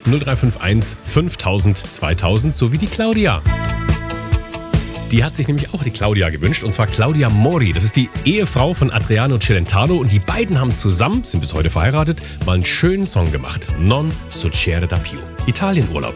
0351 5000 2000 sowie die Claudia. Die hat sich nämlich auch die Claudia gewünscht, und zwar Claudia Mori. Das ist die Ehefrau von Adriano Celentano und die beiden haben zusammen, sind bis heute verheiratet, mal einen schönen Song gemacht. Non succede da più. Italienurlaub.